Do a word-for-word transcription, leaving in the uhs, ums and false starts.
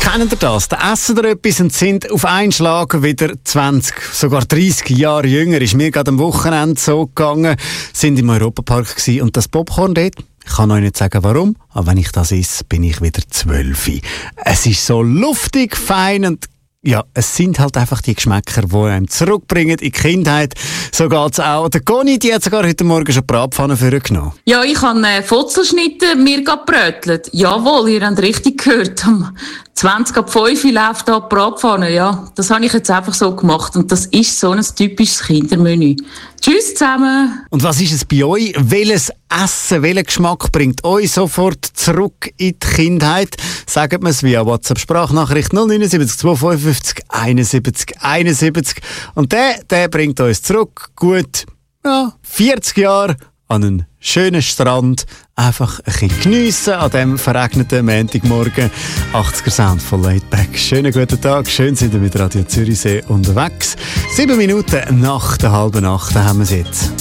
Kennt ihr das? Da essen ihr etwas und sind auf einen Schlag wieder zwanzig, sogar dreißig Jahre jünger. Ist mir gerade am Wochenende so gegangen. Sind im Europapark gewesen und das Popcorn dort, ich kann euch nicht sagen warum, aber wenn ich das esse, bin ich wieder zwölf. Es ist so luftig, fein und ja, es sind halt einfach die Geschmäcker, die einem zurückbringen in die Kindheit. So geht's auch. Der Conny, die hat sogar heute Morgen schon Bratpfanne für ihn genommen. Ja, ich habe äh, Futzelschnitte mir gebrötelt. Jawohl, ihr habt richtig gehört. Um zwanzig ab fünf läuft da die Bratpfanne. Ja, das habe ich jetzt einfach so gemacht. Und das ist so ein typisches Kindermenü. Tschüss zusammen. Und was ist es bei euch? Welches Essen, welcher Geschmack bringt euch sofort zurück in die Kindheit? Sagt mir es via WhatsApp-Sprachnachricht null neun sieben zwei fünf einundsiebzig einundsiebzig. Und der, der bringt uns zurück, gut, ja, vierzig Jahre an einen schönen Strand. Einfach ein bisschen geniessen an diesem verregneten Montagmorgen. achtziger Sound von Laidback. Schönen guten Tag, schön sind wir mit Radio Zürichsee unterwegs. Sieben Minuten nach der halben Acht haben wir es jetzt.